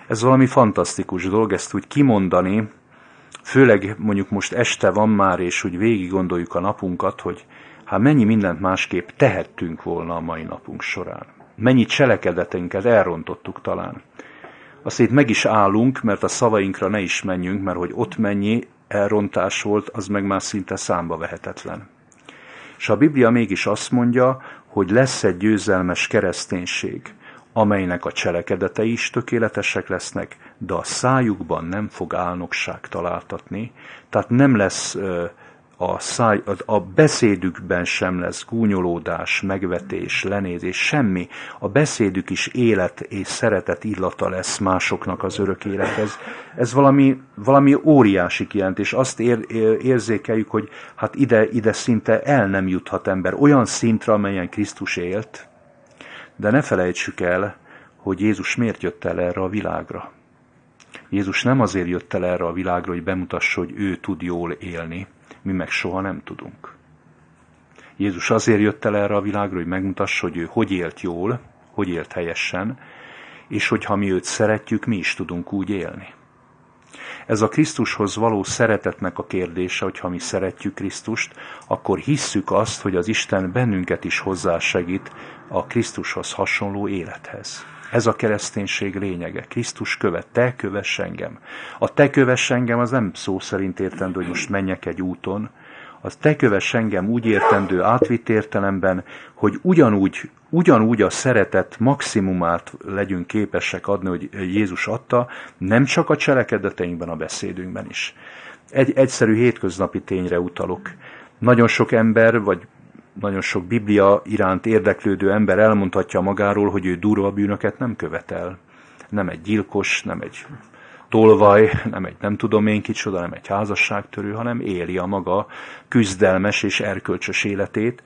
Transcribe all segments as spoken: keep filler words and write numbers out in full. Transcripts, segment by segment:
Ez valami fantasztikus dolog, ezt úgy kimondani, főleg mondjuk most este van már, és úgy végig gondoljuk a napunkat, hogy hát mennyi mindent másképp tehettünk volna a mai napunk során. Mennyi cselekedetünket elrontottuk talán. Azt itt meg is állunk, mert a szavainkra ne is menjünk, mert hogy ott mennyi elrontás volt, az meg már szinte számba vehetetlen. És a Biblia mégis azt mondja, hogy lesz egy győzelmes kereszténység, amelynek a cselekedetei is tökéletesek lesznek, de a szájukban nem fog álnokság találtatni, tehát nem lesz a, száj, a beszédükben sem lesz gúnyolódás, megvetés, lenézés, semmi. A beszédük is élet és szeretet illata lesz másoknak az örök élethez. Ez valami, valami óriási kijelentés. Azt ér, érzékeljük, hogy hát ide, ide szinte el nem juthat ember olyan szintre, amelyen Krisztus élt, de ne felejtsük el, hogy Jézus miért jött el erre a világra. Jézus nem azért jött el erre a világra, hogy bemutassa, hogy ő tud jól élni, mi meg soha nem tudunk. Jézus azért jött el erre a világra, hogy megmutassa, hogy ő hogy élt jól, hogy élt helyesen, és hogy ha mi őt szeretjük, mi is tudunk úgy élni. Ez a Krisztushoz való szeretetnek a kérdése, hogy ha mi szeretjük Krisztust, akkor hisszük azt, hogy az Isten bennünket is hozzásegít a Krisztushoz hasonló élethez. Ez a kereszténység lényege. Krisztus követ, te kövess engem. A te kövess engem az nem szó szerint értendő, hogy most menjek egy úton. Az te kövess engem úgy értendő, átvitt értelemben, hogy ugyanúgy, ugyanúgy a szeretet maximumát legyünk képesek adni, hogy Jézus adta, nem csak a cselekedeteinkben, a beszédünkben is. Egy egyszerű hétköznapi tényre utalok. Nagyon sok ember, vagy nagyon sok Biblia iránt érdeklődő ember elmondhatja magáról, hogy ő durva bűnöket nem követel. Nem egy gyilkos, nem egy tolvaj, nem egy nem tudom én kicsoda, nem egy házasságtörő, hanem éli a maga küzdelmes és erkölcsös életét.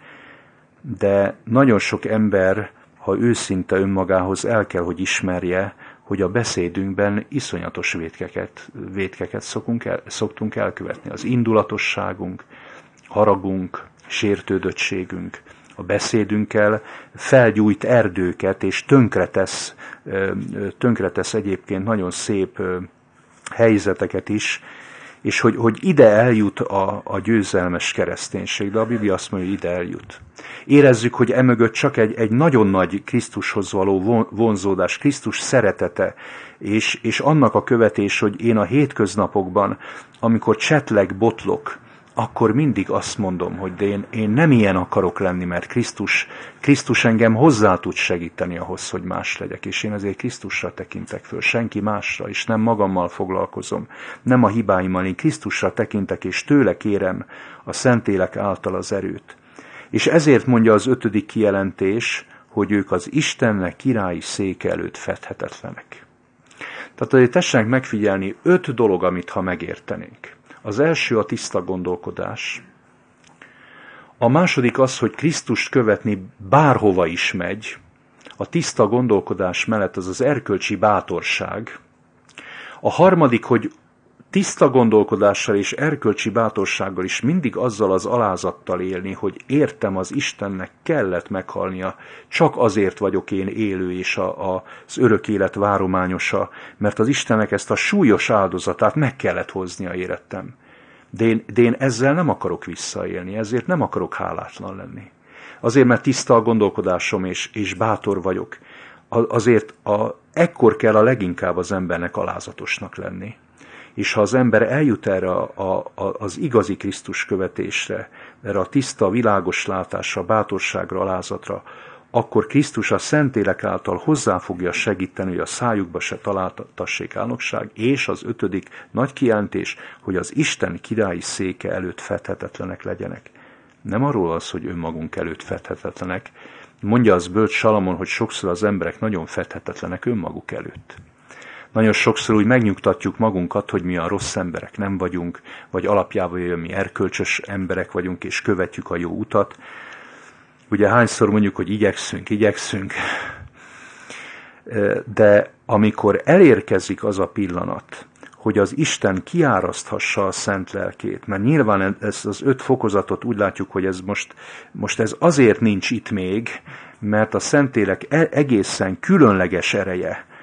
De nagyon sok ember, ha őszinte önmagához, el kell, hogy ismerje, hogy a beszédünkben iszonyatos vétkeket, vétkeket szokunk el, szoktunk elkövetni. Az indulatosságunk, haragunk, sértődöttségünk, a beszédünkkel felgyújt erdőket, és tönkretesz, tönkretesz egyébként nagyon szép helyzeteket is, és hogy, hogy ide eljut a, a győzelmes kereszténység, de a Biblia azt mondja, hogy ide eljut. Érezzük, hogy emögött csak egy, egy nagyon nagy Krisztushoz való vonzódás, Krisztus szeretete, és, és annak a követés, hogy én a hétköznapokban, amikor csetleg, botlok, akkor mindig azt mondom, hogy de én, én nem ilyen akarok lenni, mert Krisztus, Krisztus engem hozzá tud segíteni ahhoz, hogy más legyek, és én ezért Krisztusra tekintek föl, senki másra, és nem magammal foglalkozom, nem a hibáimmal, én Krisztusra tekintek, és tőle kérem a Szentlélek által az erőt. És ezért mondja az ötödik kijelentés, hogy ők az Istennek királyi széke előtt fedhetetlenek. Tehát azért tessenek megfigyelni öt dolog, amit ha megértenénk. Az első a tiszta gondolkodás. A második az, hogy Krisztust követni bárhova is megy. A tiszta gondolkodás mellett az az erkölcsi bátorság. A harmadik, hogy tiszta gondolkodással és erkölcsi bátorsággal is mindig azzal az alázattal élni, hogy értem, az Istennek kellett meghalnia, csak azért vagyok én élő és a, a, az örök élet várományosa, mert az Istennek ezt a súlyos áldozatát meg kellett hoznia, érettem. De én, de én ezzel nem akarok visszaélni, ezért nem akarok hálátlan lenni. Azért, mert tiszta a gondolkodásom és, és bátor vagyok. Azért a, ekkor kell a leginkább az embernek alázatosnak lenni. És ha az ember eljut erre a, a, az igazi Krisztus követésre, erre a tiszta, világos látásra, bátorságra, alázatra, akkor Krisztus a Szentlélek által hozzá fogja segíteni, hogy a szájukba se találtassék álnokság, és az ötödik nagy kijelentés, hogy az Isten királyi széke előtt fedhetetlenek legyenek. Nem arról az, hogy önmagunk előtt fedhetetlenek. Mondja az bölcs Salamon, hogy sokszor az emberek nagyon fedhetetlenek önmaguk előtt. Nagyon sokszor úgy megnyugtatjuk magunkat, hogy mi a rossz emberek nem vagyunk, vagy alapjában jön, mi erkölcsös emberek vagyunk, és követjük a jó utat. Ugye hányszor mondjuk, hogy igyekszünk, igyekszünk, de amikor elérkezik az a pillanat, hogy az Isten kiáraszthassa a szent lelkét, mert nyilván ez az öt fokozatot úgy látjuk, hogy ez most, most ez azért nincs itt még, mert a Szentlélek egészen különleges ereje